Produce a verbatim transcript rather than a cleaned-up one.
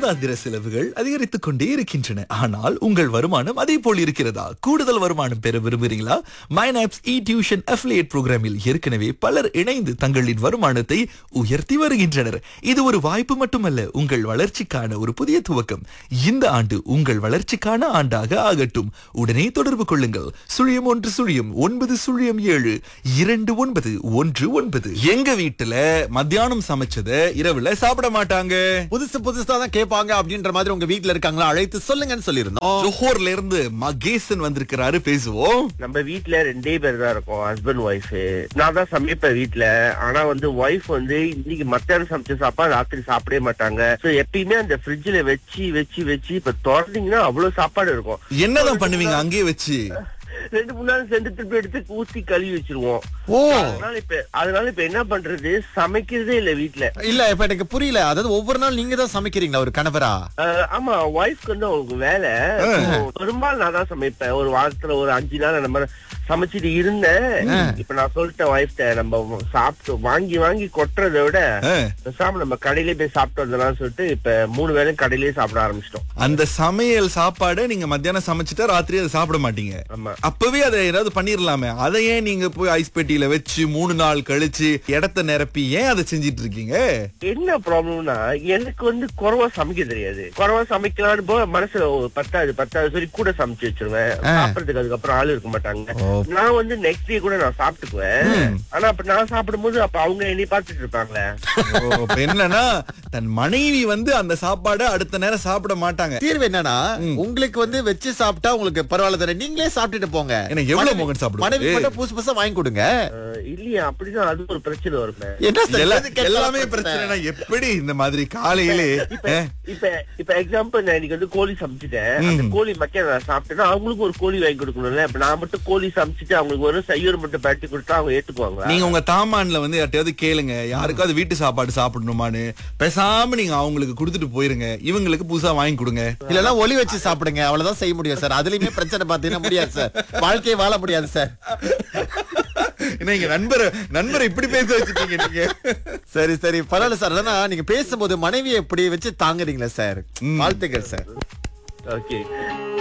மாதாந்திர செலவுகள் அதிகரித்துக் கொண்டே இருக்கின்றன. ஆனால் உங்கள் வருமானம் அதே போல் இருக்கிறதா? கூடுதல் வருமானம் பெற விரும்புகிறீங்களா? மைனாப்ஸ் இ டியூஷன் அஃபிலியேட் புரோகிராமில் ஏற்கனவே பலர் இணைந்து தங்களின் வருமானத்தை உயர்த்தி வருகின்றனர். இது ஒரு வாய்ப்பு மட்டுமல்ல, உங்கள் வளர்ச்சிக்கான ஒரு புதிய துவக்கம். இந்த ஆண்டு உங்கள் வளர்ச்சிக்கான ஆண்டாக ஆகட்டும். உடனே தொடர்பு கொள்ளுங்கள். சுழியம் ஒன்று சுழியம் ஒன்பது சுழியம் ஏழு இரண்டு ஒன்பது ஒன்று ஒன்பது. எங்க வீட்டுல மத்தியானம் சமைச்சதை இரவுல சாப்பிட மாட்டாங்க. புதுசு புதுசா தான் கேட்பாங்க அப்படின்ற மாதிரி உங்க வீட்ல இருக்காங்களா? அழைத்து சொல்லுங்கன்னு சொல்லிருந்தோம். ஜோஹர்ல இருந்து மகேசன் வந்திருக்கிறாரு, பேசுவோம். நம்ம வீட்ல ரெண்டே பேர் தான் இருக்கோம், ஹஸ்பண்ட் ஒய்ஃப். நான் தான் சமைப்பேன் வீட்ல. ஆனா வந்து ஒய்ஃப் வந்து இன்னைக்கு மத்தியானம் சமைச்ச சாப்பாடு ராத்திரி சாப்பிடவே மாட்டாங்க. சோ எப்பயுமே அந்த ஃப்ரிட்ஜ்ல வச்சு வச்சு வச்சு இப்ப திறந்தீங்கன்னா அவ்வளவு சாப்பாடு இருக்கும். என்னதான் பண்ணுவீங்க அங்கேயே வச்சு? ரெண்டு மூணு நாள் சென்று திருப்பி எடுத்து ஊத்தி கழுவி வச்சிருவோம். ஓ, அதனால இப்ப அதனால இப்ப என்ன பண்றது, சமைக்கிறதே இல்ல வீட்ல. இல்ல இப்ப எனக்கு புரியல. அதாவது ஒவ்வொரு நாள் நீங்க தான் சமைக்கிறீங்களா ஒரு கணவரா? அஹ் ஆமா, ஒய்ஃப்க்கு வந்து அவங்களுக்கு வேலை. பெரும்பாலும் நான் தான் சமைப்பேன். ஒரு வாரத்துல ஒரு அஞ்சு நாள் அந்த மாதிரி சமைச்சிட்டு இருந்தேன். இப்ப நான் சொல்லிட்டேன் ஒய்ஃப்ட, நம்ம சாப்பிட்டு வாங்கி வாங்கி கொட்டுறதை விட பேசாம நம்ம கடையிலே போய் சாப்பிட்டு வந்தோம்னு சொல்லிட்டு இப்ப மூணு வேளையும் கடையிலேயே சாப்பிட ஆரம்பிச்சிட்டோம். அந்த சமையல் சாப்பாடை நீங்க மத்தியானம் சமைச்சிட்டா ராத்திரி அதை சாப்பிட மாட்டீங்க. ஆமா, அப்பவே அதை ஏதாவது பண்ணிரலாமே. அதை ஏன் நீங்க போய் ஐஸ் பெட்டியில வச்சு மூணு நாள் கழிச்சு இடத்த நிரப்பி ஏன் அதை செஞ்சிட்டு இருக்கீங்க? என்ன ப்ராப்ளம்னா, எனக்கு வந்து குறவா சமைக்க தெரியாது. குறவா சமைக்கலான்னு போ மனசுல பத்தாது பத்தாது சொல்லி கூட சமைச்சு வச்சிருவேன். சாப்பிடறதுக்கு அதுக்கப்புறம் ஆளு இருக்க மாட்டாங்க. நான் வந்து நெக்ஸ்ட் டே கூட நான் சாப்பிட்டுக்குவேன். ஆனா அப்ப நான் சாப்பிடும் போது அப்ப அவங்க என்னை பார்த்துட்டு இருப்பாங்களே. என்னன்னா தன் மனைவி வந்து அந்த சாப்பாடை அடுத்த நேரம் சாப்பிட மாட்டாங்க. தீர்வு என்னன்னா, உங்களுக்கு வந்து வச்சு சாப்பிட்டா உங்களுக்கு பரவாயில்ல தானே, நீங்களே சாப்பிட்டுட்டு போங்க. எனக்கு எவ்வளவு மகன் சாப்பிடுவாங்க? மனைவி மட்டும் புதுசு புதுசா வாங்கி கொடுங்க. இல்லையா, அப்படிதான் அது ஒரு பிரச்சனை வருமே. என்ன சார் எல்லா- எது கேட்டாலும் எல்லாமே பிரச்சனை. பிரச்சனை. எப்படி இந்த மாதிரி காலையிலே இப்ப இப்ப இப்ப எக்ஸாம்பிள், நான் இன்னைக்கு வந்து கோழி சமைச்சிட்டேன். அந்த கோழி மக்கள் நான் சாப்பிட்டேன்னா அவங்களுக்கு ஒரு கோழி வாங்கி கொடுக்கணும்ல. இப்ப நான் மட்டும் கோழி சமைச்சிட்டு அவங்களுக்கு ஒரு சையூர் மட்டும் பரட்டி கொடுத்தா அவங்க ஏத்துக்குவாங்க. நீங்க உங்க தாமான்ல வந்து யார்ட்டையாவது கேளுங்க, யாருக்காவது வீட்டு சாப்பாடு சாப்பிடணுமான்னு. பேசாம நீங்க அவங்களுக்கு கொடுத்துட்டு போயிருங்க, இவங்களுக்கு புதுசா வாங்கி கொடுங்க. இல்லன்னா ஒலி வச்சு சாப்பிடுங்க, அவ்வளவுதான் செய்ய முடியும் சார். அதுலயுமே பிரச்சனை பாத்தீங்கன்னா முடியாது சார், வாழ்க்கையை வாழ முடியாது சார். என்ன எங்க நண்பர் நண்பரை இப்படி பேச வச்சுட்டீங்க நீங்க. சரி சரி பரவாயில்ல சார். ஆனா நீங்க பேசும்போது மனைவியை எப்படி வச்சு தாங்குறீங்களா சார்? வாழ்த்துக்கள் சார். ஓகே.